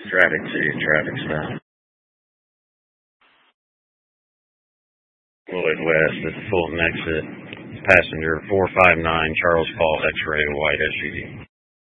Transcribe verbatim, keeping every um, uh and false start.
Traffic, see, traffic stop. Lloyd West at the Fulton exit. Passenger four five nine Charles Paul X-ray white S U V.